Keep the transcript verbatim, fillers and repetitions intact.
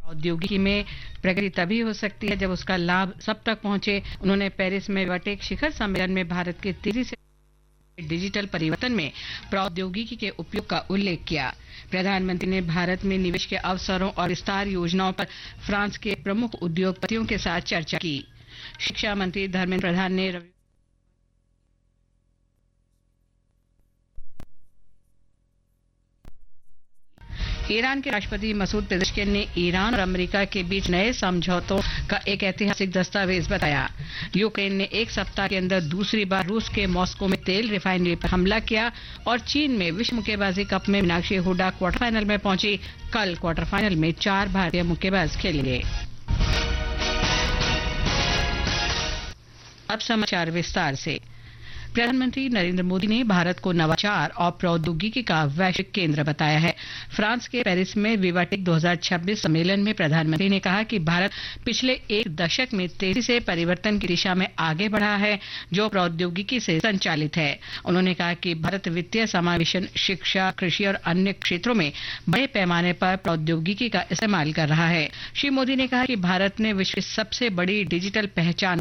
प्रौद्योगिकी में प्रगति तभी हो सकती है जब उसका लाभ सब तक पहुंचे। उन्होंने पेरिस में विवाटेक शिखर सम्मेलन में भारत के तेजी से डिजिटल परिवर्तन में प्रौद्योगिकी के उपयोग का उल्लेख किया। प्रधानमंत्री ने भारत में निवेश के अवसरों और विस्तार योजनाओं पर फ्रांस के प्रमुख उद्योगपतियों के साथ चर्चा की। शिक्षा मंत्री धर्मेंद्र प्रधान ने ईरान के राष्ट्रपति मसूद पेजेश्किन ने ईरान और अमेरिका के बीच नए समझौतों का एक ऐतिहासिक दस्तावेज बताया। यूक्रेन ने एक सप्ताह के अंदर दूसरी बार रूस के मॉस्को में तेल रिफाइनरी पर हमला किया और चीन में विश्व मुक्केबाजी कप में मीनाक्षी हुडा क्वार्टर फाइनल में पहुंची। कल क्वार्टर फाइनल में चार भारतीय मुक्केबाज खेलेंगे। अब समाचार विस्तार से। प्रधानमंत्री नरेंद्र मोदी ने भारत को नवाचार और प्रौद्योगिकी का वैश्विक केंद्र बताया है। फ्रांस के पेरिस में विवाटेक दो हज़ार छब्बीस सम्मेलन में प्रधानमंत्री ने कहा कि भारत पिछले एक दशक में तेजी से परिवर्तन की दिशा में आगे बढ़ा है, जो प्रौद्योगिकी से संचालित है। उन्होंने कहा कि भारत वित्तीय समावेशन, शिक्षा, कृषि और अन्य क्षेत्रों में बड़े पैमाने पर प्रौद्योगिकी का इस्तेमाल कर रहा है। श्री मोदी ने कहा कि भारत ने विश्व की सबसे बड़ी डिजिटल पहचान